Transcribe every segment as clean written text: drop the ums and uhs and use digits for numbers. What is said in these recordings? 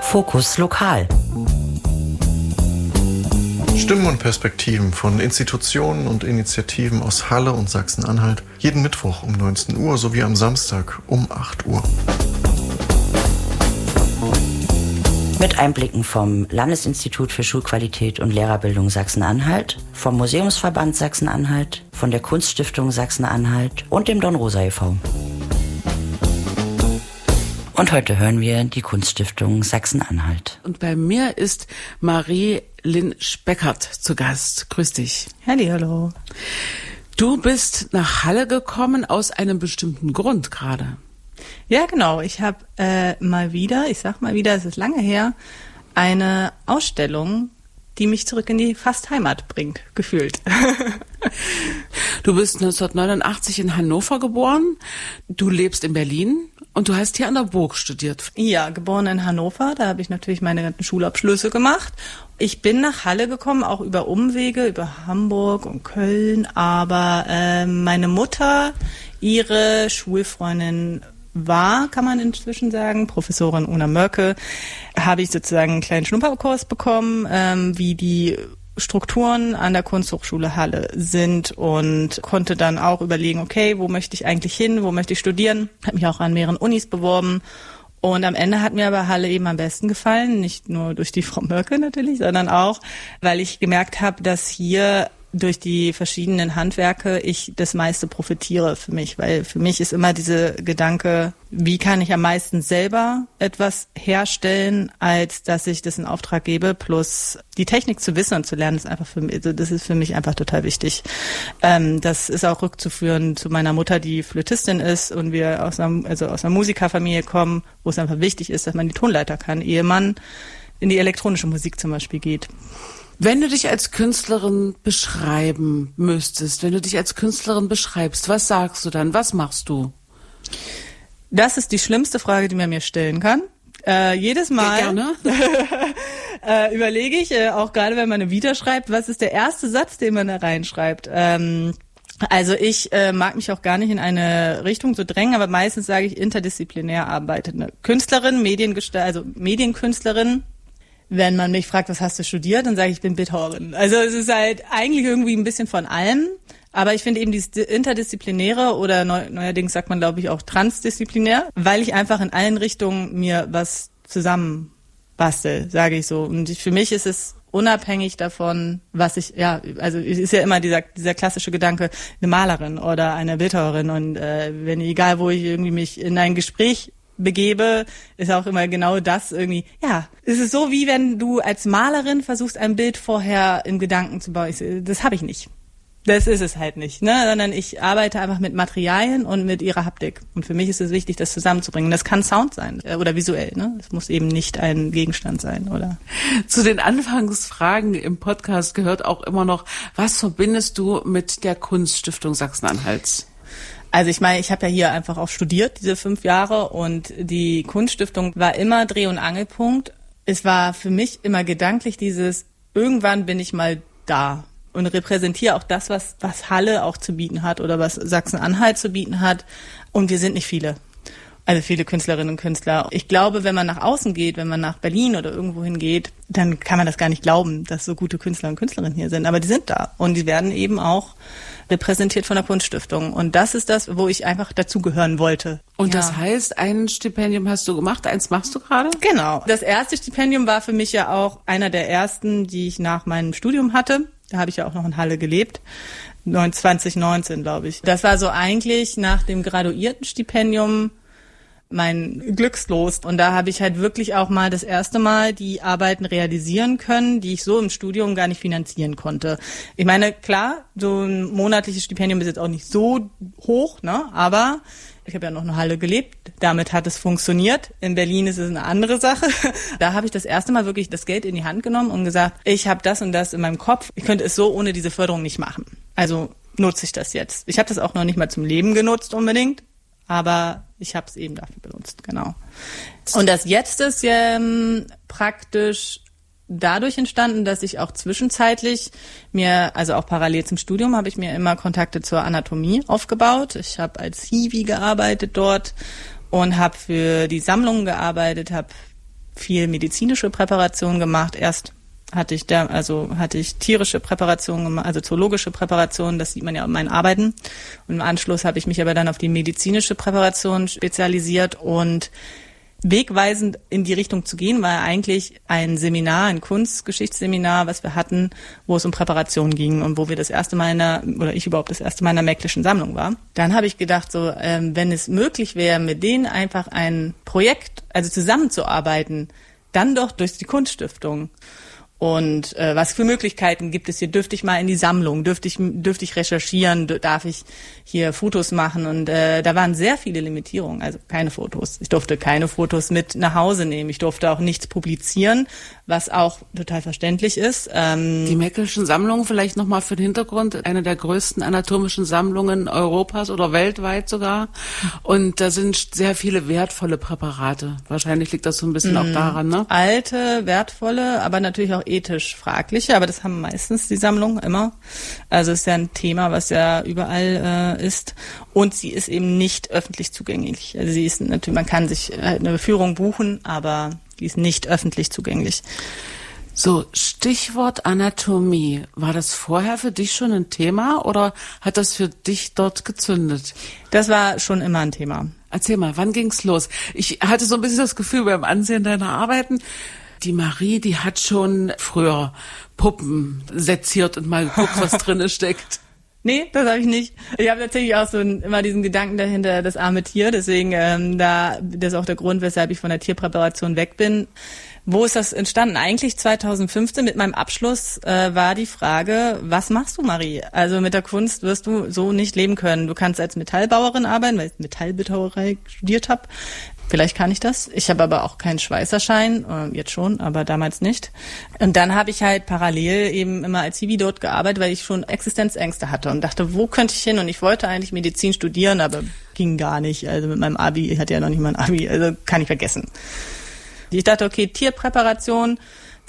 Fokus Lokal. Stimmen und Perspektiven von Institutionen und Initiativen aus Halle und Sachsen-Anhalt. Jeden Mittwoch um 19 Uhr sowie am Samstag um 8 Uhr. Mit Einblicken vom Landesinstitut für Schulqualität und Lehrerbildung Sachsen-Anhalt, vom Museumsverband Sachsen-Anhalt, von der Kunststiftung Sachsen-Anhalt und dem Dornrosa e.V. Und heute hören wir die Kunststiftung Sachsen-Anhalt. Und bei mir ist Marie-Lynn Speckert zu Gast. Grüß dich. Hallo. Du bist nach Halle gekommen aus einem bestimmten Grund gerade. Ja, genau. Ich habe mal wieder, es ist lange her, eine Ausstellung, die mich zurück in die fast Heimat bringt, gefühlt. Du bist 1989 in Hannover geboren, du lebst in Berlin und du hast hier an der Burg studiert. Ja, geboren in Hannover, da habe ich natürlich meine ganzen Schulabschlüsse gemacht. Ich bin nach Halle gekommen, auch über Umwege, über Hamburg und Köln, aber meine Mutter, ihre Schulfreundin war, kann man inzwischen sagen, Professorin Una Mörke, habe ich sozusagen einen kleinen Schnupperkurs bekommen, wie die Strukturen an der Kunsthochschule Halle sind und konnte dann auch überlegen, okay, wo möchte ich eigentlich hin, wo möchte ich studieren, habe mich auch an mehreren Unis beworben und am Ende hat mir aber Halle eben am besten gefallen, nicht nur durch die Frau Mörke natürlich, sondern auch, weil ich gemerkt habe, dass hier durch die verschiedenen Handwerke ich das meiste profitiere für mich, weil für mich ist immer dieser Gedanke, wie kann ich am meisten selber etwas herstellen, als dass ich das in Auftrag gebe, plus die Technik zu wissen und zu lernen, ist einfach für mich, also das ist für mich einfach total wichtig. Das ist auch rückzuführen zu meiner Mutter, die Flötistin ist und wir aus einer Musikerfamilie kommen, wo es einfach wichtig ist, dass man die Tonleiter kann, ehe man in die elektronische Musik zum Beispiel geht. Wenn du dich als Künstlerin beschreiben müsstest, wenn du dich als Künstlerin beschreibst, was sagst du dann? Was machst du? Das ist die schlimmste Frage, die man mir stellen kann. Jedes Mal gerne. Überlege ich, auch gerade wenn man eine Vita schreibt, was ist der erste Satz, den man da reinschreibt? Also ich mag mich auch gar nicht in eine Richtung so drängen, aber meistens sage ich interdisziplinär arbeitende Künstlerin, Medienkünstlerin. Wenn man mich fragt, was hast du studiert, dann sage ich, ich bin Bildhauerin. Also es ist halt eigentlich irgendwie ein bisschen von allem. Aber ich finde eben dieses Interdisziplinäre oder neuerdings sagt man, glaube ich, auch transdisziplinär, weil ich einfach in allen Richtungen mir was zusammenbastel, sage ich so. Und für mich ist es unabhängig davon, was ich, also es ist ja immer dieser klassische Gedanke, eine Malerin oder eine Bildhauerin. Und egal wo ich irgendwie mich in ein Gespräch begebe, ist auch immer genau das irgendwie, es ist so, wie wenn du als Malerin versuchst, ein Bild vorher in Gedanken zu bauen. Das habe ich nicht. Das ist es halt nicht, ne? Sondern ich arbeite einfach mit Materialien und mit ihrer Haptik. Und für mich ist es wichtig, das zusammenzubringen. Das kann Sound sein oder visuell, ne? Es muss eben nicht ein Gegenstand sein, oder? Zu den Anfangsfragen im Podcast gehört auch immer noch, was verbindest du mit der Kunststiftung Sachsen-Anhalts? Also ich meine, ich habe ja hier einfach auch studiert, diese 5 Jahre, und die Kunststiftung war immer Dreh- und Angelpunkt. Es war für mich immer gedanklich irgendwann bin ich mal da und repräsentiere auch das, was Halle auch zu bieten hat oder was Sachsen-Anhalt zu bieten hat. Und wir sind nicht viele. Also viele Künstlerinnen und Künstler. Ich glaube, wenn man nach außen geht, wenn man nach Berlin oder irgendwo hingeht, dann kann man das gar nicht glauben, dass so gute Künstler und Künstlerinnen hier sind. Aber die sind da und die werden eben auch repräsentiert von der Kunststiftung. Und das ist das, wo ich einfach dazugehören wollte. Und das heißt, ein Stipendium hast du gemacht, eins machst du gerade? Genau. Das erste Stipendium war für mich ja auch einer der ersten, die ich nach meinem Studium hatte. Da habe ich ja auch noch in Halle gelebt. 2019, glaube ich. Das war so eigentlich nach dem Graduiertenstipendium mein Glückslos. Und da habe ich halt wirklich auch mal das erste Mal die Arbeiten realisieren können, die ich so im Studium gar nicht finanzieren konnte. Ich meine, klar, so ein monatliches Stipendium ist jetzt auch nicht so hoch, ne? Aber ich habe ja noch in Halle gelebt. Damit hat es funktioniert. In Berlin ist es eine andere Sache. Da habe ich das erste Mal wirklich das Geld in die Hand genommen und gesagt, ich habe das und das in meinem Kopf. Ich könnte es so ohne diese Förderung nicht machen. Also nutze ich das jetzt. Ich habe das auch noch nicht mal zum Leben genutzt unbedingt. Aber ich habe es eben dafür benutzt, genau. Und das jetzt ist praktisch dadurch entstanden, dass ich auch zwischenzeitlich also auch parallel zum Studium, habe ich mir immer Kontakte zur Anatomie aufgebaut. Ich habe als Hiwi gearbeitet dort und habe für die Sammlungen gearbeitet, habe viel medizinische Präparationen gemacht. Erst hatte ich tierische Präparationen gemacht, also zoologische Präparationen, das sieht man ja in meinen Arbeiten. Und im Anschluss habe ich mich aber dann auf die medizinische Präparation spezialisiert und wegweisend in die Richtung zu gehen, war eigentlich ein Seminar, ein Kunstgeschichtsseminar, was wir hatten, wo es um Präparation ging und wo wir ich überhaupt das erste Mal in der Mäcklischen Sammlung war. Dann habe ich gedacht, so, wenn es möglich wäre, mit denen einfach ein Projekt, also zusammenzuarbeiten, dann doch durch die Kunststiftung. Und was für Möglichkeiten gibt es hier? Dürfte ich mal in die Sammlung? Dürfte ich recherchieren? Darf ich hier Fotos machen? Und da waren sehr viele Limitierungen, also keine Fotos. Ich durfte keine Fotos mit nach Hause nehmen. Ich durfte auch nichts publizieren, was auch total verständlich ist. Die Mäcklischen Sammlung, vielleicht nochmal für den Hintergrund, eine der größten anatomischen Sammlungen Europas oder weltweit sogar. Und da sind sehr viele wertvolle Präparate. Wahrscheinlich liegt das so ein bisschen auch daran, ne? Alte, wertvolle, aber natürlich auch ethisch fragliche, aber das haben meistens die Sammlungen immer. Also ist ja ein Thema, was ja überall ist. Und sie ist eben nicht öffentlich zugänglich. Also sie ist natürlich, man kann sich eine Führung buchen, aber die ist nicht öffentlich zugänglich. So, Stichwort Anatomie. War das vorher für dich schon ein Thema oder hat das für dich dort gezündet? Das war schon immer ein Thema. Erzähl mal, wann ging's los? Ich hatte so ein bisschen das Gefühl beim Ansehen deiner Arbeiten, die Marie, die hat schon früher Puppen seziert und mal geguckt, was drinne steckt. Nee, das habe ich nicht. Ich habe tatsächlich auch immer diesen Gedanken dahinter, das arme Tier. Deswegen, das ist auch der Grund, weshalb ich von der Tierpräparation weg bin. Wo ist das entstanden? Eigentlich 2015 mit meinem Abschluss war die Frage, was machst du, Marie? Also mit der Kunst wirst du so nicht leben können. Du kannst als Metallbauerin arbeiten, weil ich Metallbildhauerei studiert habe. Vielleicht kann ich das. Ich habe aber auch keinen Schweißerschein, jetzt schon, aber damals nicht. Und dann habe ich halt parallel eben immer als Hiwi dort gearbeitet, weil ich schon Existenzängste hatte und dachte, wo könnte ich hin? Und ich wollte eigentlich Medizin studieren, aber ging gar nicht. Also mit meinem Abi, ich hatte ja noch nicht mal ein Abi, also kann ich vergessen. Ich dachte, okay, Tierpräparation,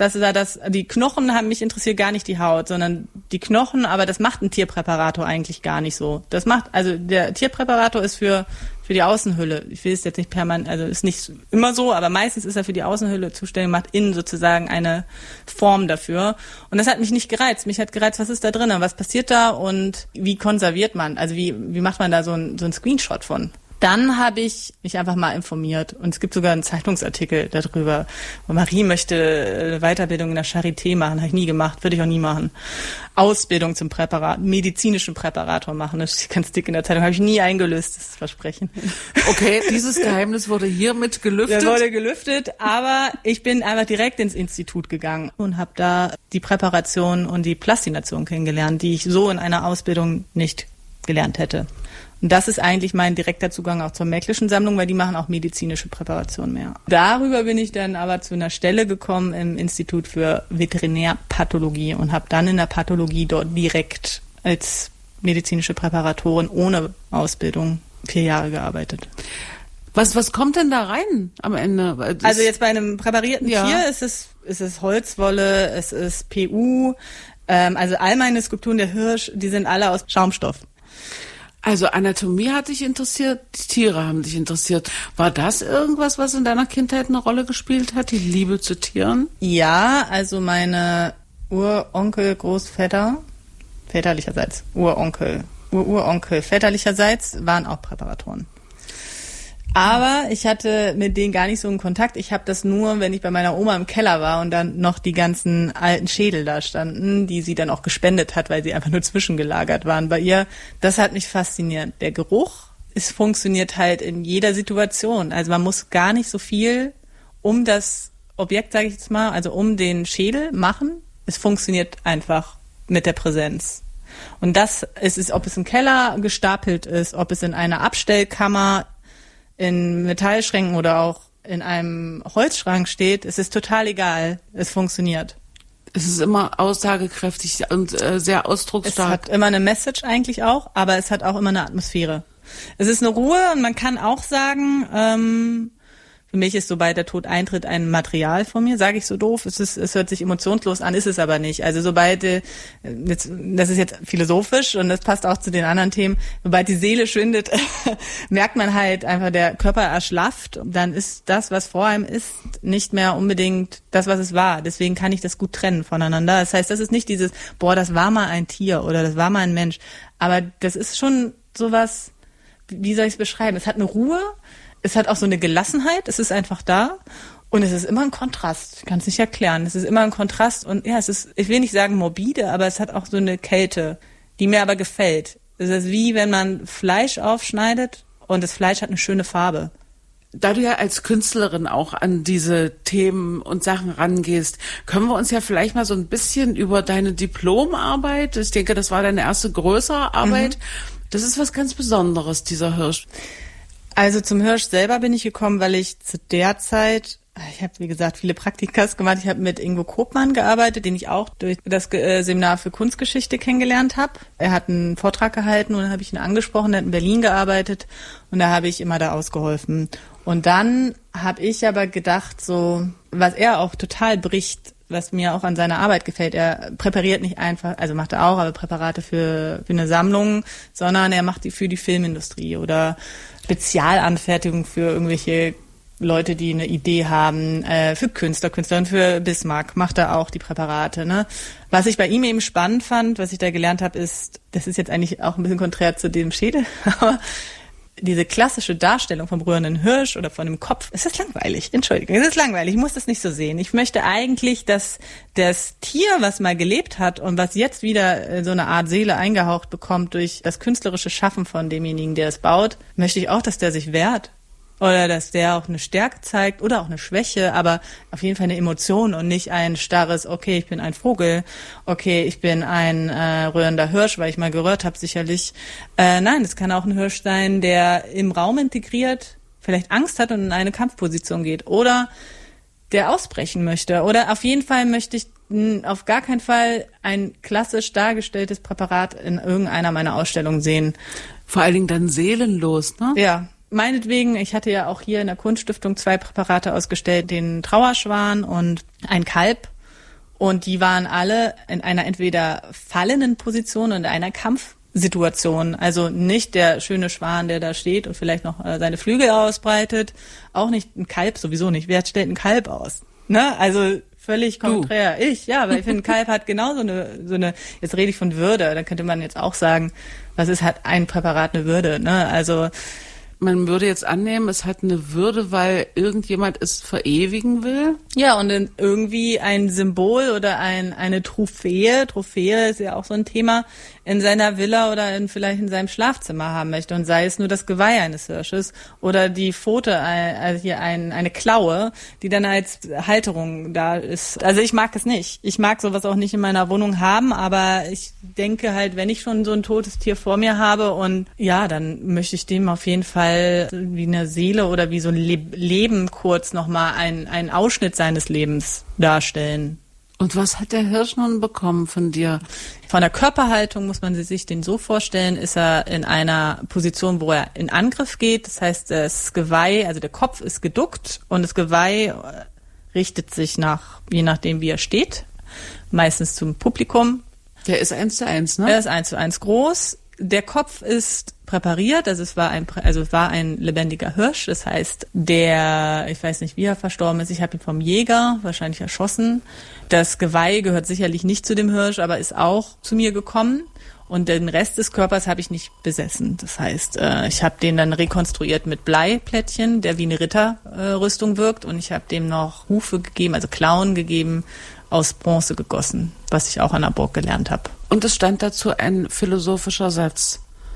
die Knochen haben mich interessiert, gar nicht die Haut, sondern die Knochen, aber das macht ein Tierpräparator eigentlich gar nicht so. Der Tierpräparator ist für die Außenhülle. Ich will es jetzt nicht permanent, also ist nicht immer so, aber meistens ist er für die Außenhülle zuständig, macht innen sozusagen eine Form dafür. Und das hat mich nicht gereizt. Mich hat gereizt, was ist da drin, was passiert da und wie konserviert man, also wie macht man da so ein Screenshot von? Dann habe ich mich einfach mal informiert und es gibt sogar einen Zeitungsartikel darüber. Marie möchte Weiterbildung in der Charité machen, habe ich nie gemacht, würde ich auch nie machen. Ausbildung zum medizinischen Präparator machen, das steht ganz dick in der Zeitung, habe ich nie eingelöst, das Versprechen. Okay, dieses Geheimnis wurde hiermit gelüftet. Das wurde gelüftet, aber ich bin einfach direkt ins Institut gegangen und habe da die Präparation und die Plastination kennengelernt, die ich so in einer Ausbildung nicht gelernt hätte. Und das ist eigentlich mein direkter Zugang auch zur Mäcklischen Sammlung, weil die machen auch medizinische Präparationen mehr. Darüber bin ich dann aber zu einer Stelle gekommen im Institut für Veterinärpathologie und habe dann in der Pathologie dort direkt als medizinische Präparatorin ohne Ausbildung 4 Jahre gearbeitet. Was kommt denn da rein am Ende? Also jetzt bei einem präparierten Tier ist es Holzwolle, es ist PU, also all meine Skulpturen, der Hirsch, die sind alle aus Schaumstoff. Also Anatomie hat dich interessiert, die Tiere haben dich interessiert. War das irgendwas, was in deiner Kindheit eine Rolle gespielt hat, die Liebe zu Tieren? Ja, also meine Uronkel, Großväter, väterlicherseits, Uronkel, väterlicherseits waren auch Präparatoren. Aber ich hatte mit denen gar nicht so einen Kontakt. Ich habe das nur, wenn ich bei meiner Oma im Keller war und dann noch die ganzen alten Schädel da standen, die sie dann auch gespendet hat, weil sie einfach nur zwischengelagert waren bei ihr. Das hat mich fasziniert. Der Geruch, es funktioniert halt in jeder Situation. Also man muss gar nicht so viel um das Objekt, sage ich jetzt mal, also um den Schädel machen. Es funktioniert einfach mit der Präsenz. Und das ist es, ob es im Keller gestapelt ist, ob es in einer Abstellkammer in Metallschränken oder auch in einem Holzschrank steht, es ist total egal. Es funktioniert. Es ist immer aussagekräftig und sehr ausdrucksstark. Es hat immer eine Message eigentlich auch, aber es hat auch immer eine Atmosphäre. Es ist eine Ruhe und man kann auch sagen, Für mich ist, sobald der Tod eintritt, ein Material von mir, sage ich so doof. Es hört sich emotionslos an, ist es aber nicht. Also sobald, das ist jetzt philosophisch und das passt auch zu den anderen Themen, sobald die Seele schwindet, merkt man halt einfach, der Körper erschlafft. Dann ist das, was vor einem ist, nicht mehr unbedingt das, was es war. Deswegen kann ich das gut trennen voneinander. Das heißt, das ist nicht dieses, das war mal ein Tier oder das war mal ein Mensch. Aber das ist schon sowas, wie soll ich es beschreiben? Es hat eine Ruhe. Es hat auch so eine Gelassenheit, es ist einfach da und es ist immer ein Kontrast. Ich kann es nicht erklären. Es ist immer ein Kontrast und ja, es ist, ich will nicht sagen morbide, aber es hat auch so eine Kälte, die mir aber gefällt. Es ist wie wenn man Fleisch aufschneidet und das Fleisch hat eine schöne Farbe. Da du ja als Künstlerin auch an diese Themen und Sachen rangehst, können wir uns ja vielleicht mal so ein bisschen über deine Diplomarbeit, ich denke, das war deine erste größere Arbeit, Das ist was ganz Besonderes, dieser Hirsch. Also zum Hirsch selber bin ich gekommen, weil ich zu der Zeit, ich habe wie gesagt viele Praktikas gemacht, ich habe mit Ingo Kopmann gearbeitet, den ich auch durch das Seminar für Kunstgeschichte kennengelernt habe. Er hat einen Vortrag gehalten und dann habe ich ihn angesprochen, er hat in Berlin gearbeitet und da habe ich immer da ausgeholfen. Und dann habe ich aber gedacht, so was er auch total bricht, was mir auch an seiner Arbeit gefällt, er präpariert nicht einfach, also macht er auch, aber Präparate für eine Sammlung, sondern er macht die für die Filmindustrie oder Spezialanfertigung für irgendwelche Leute, die eine Idee haben, für Künstlerinnen, für Bismarck macht er auch die Präparate. Ne? Was ich bei ihm eben spannend fand, was ich da gelernt habe, ist, das ist jetzt eigentlich auch ein bisschen konträr zu dem Schädel, aber diese klassische Darstellung vom rührenden Hirsch oder von dem Kopf, es ist langweilig, Entschuldigung, es ist langweilig, ich muss das nicht so sehen. Ich möchte eigentlich, dass das Tier, was mal gelebt hat und was jetzt wieder so eine Art Seele eingehaucht bekommt durch das künstlerische Schaffen von demjenigen, der es baut, möchte ich auch, dass der sich wehrt. Oder dass der auch eine Stärke zeigt oder auch eine Schwäche, aber auf jeden Fall eine Emotion und nicht ein starres, okay, ich bin ein Vogel, okay, ich bin ein rührender Hirsch, weil ich mal gerührt habe, sicherlich. Nein, es kann auch ein Hirsch sein, der im Raum integriert, vielleicht Angst hat und in eine Kampfposition geht oder der ausbrechen möchte. Oder auf jeden Fall möchte ich auf gar keinen Fall ein klassisch dargestelltes Präparat in irgendeiner meiner Ausstellungen sehen. Vor allen Dingen dann seelenlos, ne? Ja. Meinetwegen, ich hatte ja auch hier in der Kunststiftung 2 Präparate ausgestellt, den Trauerschwan und ein Kalb. Und die waren alle in einer entweder fallenden Position und einer Kampfsituation. Also nicht der schöne Schwan, der da steht und vielleicht noch seine Flügel ausbreitet. Auch nicht ein Kalb, sowieso nicht. Wer stellt ein Kalb aus? Ne? Also völlig konträr. Weil ich finde, ein Kalb hat genau so eine, jetzt rede ich von Würde, dann könnte man jetzt auch sagen, hat ein Präparat eine Würde, ne? Also, man würde jetzt annehmen, es hat eine Würde, weil irgendjemand es verewigen will. Ja, und irgendwie ein Symbol oder eine Trophäe ist ja auch so ein Thema, in seiner Villa oder vielleicht in seinem Schlafzimmer haben möchte. Und sei es nur das Geweih eines Hirsches oder die Pfote, also hier eine Klaue, die dann als Halterung da ist. Also ich mag es nicht. Ich mag sowas auch nicht in meiner Wohnung haben, aber ich denke halt, wenn ich schon so ein totes Tier vor mir habe und ja, dann möchte ich dem auf jeden Fall wie eine Seele oder wie so ein Leben kurz nochmal einen Ausschnitt seines Lebens darstellen. Und was hat der Hirsch nun bekommen von dir? Von der Körperhaltung muss man sich den so vorstellen, ist er in einer Position, wo er in Angriff geht. Das heißt, das Geweih, also der Kopf ist geduckt und das Geweih richtet sich je nachdem wie er steht, meistens zum Publikum. Der ist 1:1, ne? Er ist 1:1 groß. Der Kopf ist präpariert, also es war ein lebendiger Hirsch, das heißt, ich weiß nicht, wie er verstorben ist, ich habe ihn vom Jäger wahrscheinlich erschossen. Das Geweih gehört sicherlich nicht zu dem Hirsch, aber ist auch zu mir gekommen und den Rest des Körpers habe ich nicht besessen. Das heißt, ich habe den dann rekonstruiert mit Bleiplättchen, der wie eine Ritterrüstung wirkt und ich habe dem noch Hufe gegeben, also Klauen gegeben, aus Bronze gegossen, was ich auch an der Burg gelernt habe. Und es stand dazu ein philosophischer Satz.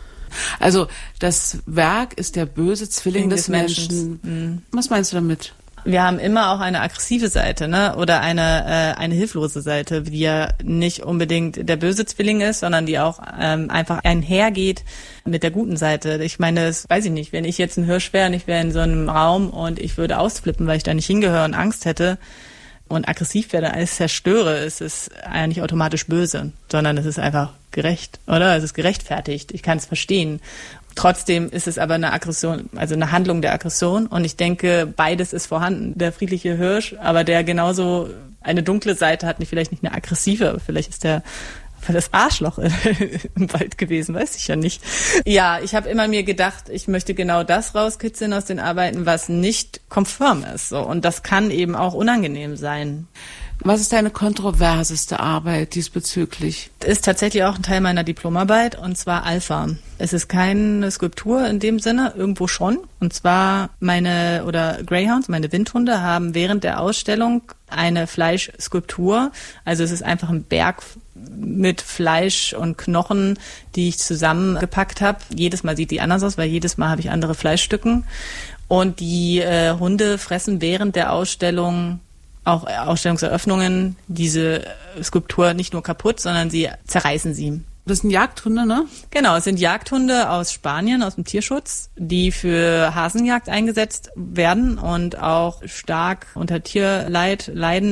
Also das Werk ist der böse Zwilling des Menschen. Mhm. Was meinst du damit? Wir haben immer auch eine aggressive Seite, ne? Oder eine hilflose Seite, die ja nicht unbedingt der böse Zwilling ist, sondern die auch einfach einhergeht mit der guten Seite. Ich meine, das weiß ich nicht, wenn ich jetzt ein Hirsch wäre und ich wäre in so einem Raum und ich würde ausflippen, weil ich da nicht hingehöre und Angst hätte und aggressiv werde, alles zerstöre, ist es eigentlich automatisch böse, sondern es ist einfach gerecht, oder? Es ist gerechtfertigt. Ich kann es verstehen. Trotzdem ist es aber eine Aggression, also eine Handlung der Aggression. Und ich denke, beides ist vorhanden. Der friedliche Hirsch, aber der genauso eine dunkle Seite hat, vielleicht nicht eine aggressive, aber vielleicht ist der das Arschloch im Wald gewesen, weiß ich ja nicht. Ja, ich habe immer mir gedacht, ich möchte genau das rauskitzeln aus den Arbeiten, was nicht konform ist. So. Und das kann eben auch unangenehm sein. Was ist deine kontroverseste Arbeit diesbezüglich? Ist tatsächlich auch ein Teil meiner Diplomarbeit, und zwar Alpha. Es ist keine Skulptur in dem Sinne, irgendwo schon. Und zwar meine Greyhounds, meine Windhunde, haben während der Ausstellung eine Fleischskulptur. Also es ist einfach ein Berg mit Fleisch und Knochen, die ich zusammengepackt habe. Jedes Mal sieht die anders aus, weil jedes Mal habe ich andere Fleischstücken. Und die Hunde fressen während der Ausstellung, auch Ausstellungseröffnungen, diese Skulptur nicht nur kaputt, sondern sie zerreißen sie. Das sind Jagdhunde, ne? Genau, es sind Jagdhunde aus Spanien, aus dem Tierschutz, die für Hasenjagd eingesetzt werden und auch stark unter Tierleid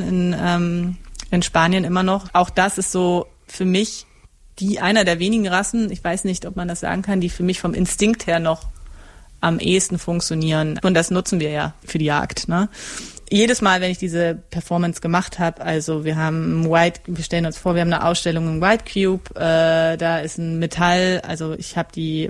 leiden in Spanien immer noch. Auch das ist so für mich einer der wenigen Rassen, ich weiß nicht, ob man das sagen kann, die für mich vom Instinkt her noch am ehesten funktionieren. Und das nutzen wir ja für die Jagd, ne? Jedes Mal, wenn ich diese Performance gemacht habe, also wir stellen uns vor, wir haben eine Ausstellung im White Cube, da ist ein Metall, also ich habe die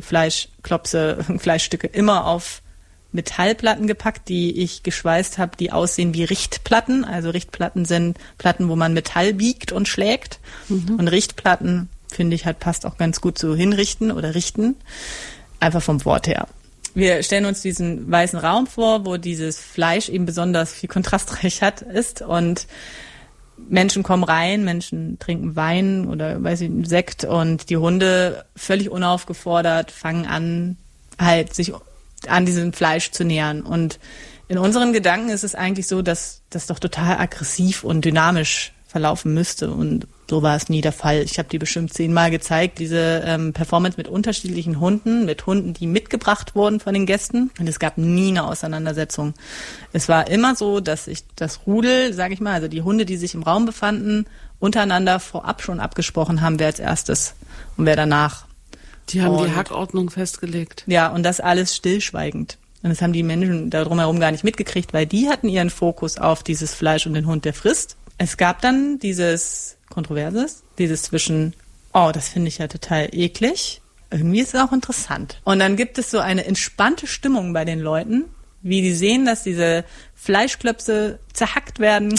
Fleischstücke immer auf Metallplatten gepackt, die ich geschweißt habe, die aussehen wie Richtplatten. Also Richtplatten sind Platten, wo man Metall biegt und schlägt. Mhm. Und Richtplatten, finde ich, passt auch ganz gut zu hinrichten oder richten. Einfach vom Wort her. Wir stellen uns diesen weißen Raum vor, wo dieses Fleisch eben besonders viel kontrastreich ist. Und Menschen kommen rein, Menschen trinken Wein oder Sekt, und die Hunde völlig unaufgefordert fangen an, halt sich an diesem Fleisch zu nähern. Und in unseren Gedanken ist es eigentlich so, dass das doch total aggressiv und dynamisch verlaufen müsste. Und so war es nie der Fall. Ich habe die bestimmt 10-mal gezeigt, diese Performance mit unterschiedlichen Hunden, mit Hunden, die mitgebracht wurden von den Gästen. Und es gab nie eine Auseinandersetzung. Es war immer so, dass ich das Rudel, sage ich mal, also die Hunde, die sich im Raum befanden, untereinander vorab schon abgesprochen haben, wer als erstes und wer danach. Die haben die Hackordnung festgelegt. Ja, und das alles stillschweigend. Und das haben die Menschen da drumherum gar nicht mitgekriegt, weil die hatten ihren Fokus auf dieses Fleisch und den Hund, der frisst. Es gab dann dieses Kontroverses, dieses zwischen, das finde ich ja total eklig, irgendwie ist es auch interessant. Und dann gibt es so eine entspannte Stimmung bei den Leuten, wie die sehen, dass diese Fleischklöpse zerhackt werden.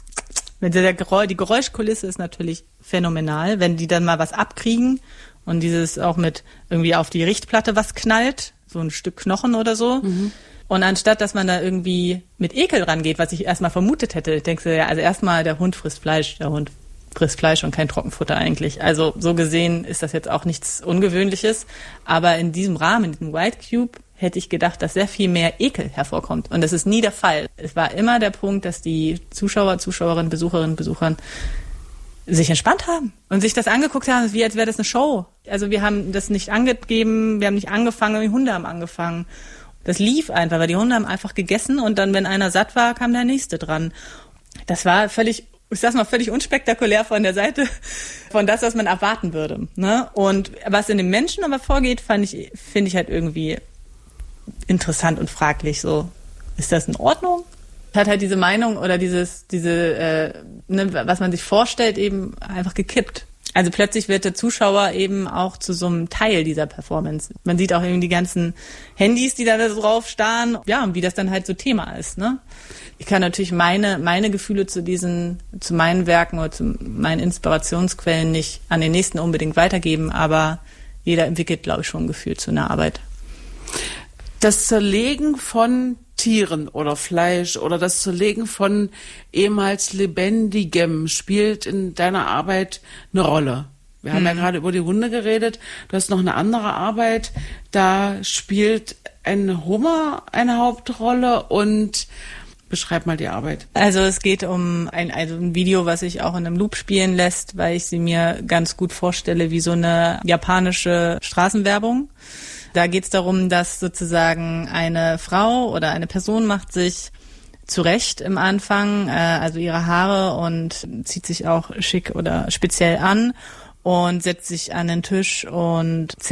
Die Geräuschkulisse ist natürlich phänomenal, wenn die dann mal was abkriegen. Und dieses auch mit irgendwie auf die Richtplatte was knallt, so ein Stück Knochen oder so. Mhm. Und anstatt, dass man da irgendwie mit Ekel rangeht, was ich erstmal vermutet hätte, denkst du ja, also erstmal der Hund frisst Fleisch und kein Trockenfutter eigentlich. Also so gesehen ist das jetzt auch nichts Ungewöhnliches. Aber in diesem Rahmen, in diesem White Cube, hätte ich gedacht, dass sehr viel mehr Ekel hervorkommt. Und das ist nie der Fall. Es war immer der Punkt, dass die Zuschauerinnen, Besucher sich entspannt haben und sich das angeguckt haben, wie als wäre das eine Show. Also wir haben das nicht angegeben, wir haben nicht angefangen, die Hunde haben angefangen. Das lief einfach, weil die Hunde haben einfach gegessen und dann, wenn einer satt war, kam der Nächste dran. Das war völlig unspektakulär von der Seite von das, was man erwarten würde. Ne? Und was in den Menschen aber vorgeht, finde ich halt irgendwie interessant und fraglich. So, ist das in Ordnung? Hat halt diese Meinung oder was man sich vorstellt, eben einfach gekippt. Also plötzlich wird der Zuschauer eben auch zu so einem Teil dieser Performance. Man sieht auch eben die ganzen Handys, die da drauf starren. Ja, und wie das dann halt so Thema ist, ne? Ich kann natürlich meine Gefühle zu meinen Werken oder zu meinen Inspirationsquellen nicht an den nächsten unbedingt weitergeben, aber jeder entwickelt, glaube ich, schon ein Gefühl zu einer Arbeit. Das Zerlegen von Tieren oder Fleisch oder das Zerlegen von ehemals Lebendigem spielt in deiner Arbeit eine Rolle. Wir haben ja gerade über die Hunde geredet. Du hast noch eine andere Arbeit. Da spielt ein Hummer eine Hauptrolle und beschreib mal die Arbeit. Also es geht um ein Video, was sich auch in einem Loop spielen lässt, weil ich sie mir ganz gut vorstelle wie so eine japanische Straßenwerbung. Da geht es darum, dass sozusagen eine Frau oder eine Person macht sich zurecht im Anfang, also ihre Haare, und zieht sich auch schick oder speziell an und setzt sich an den Tisch und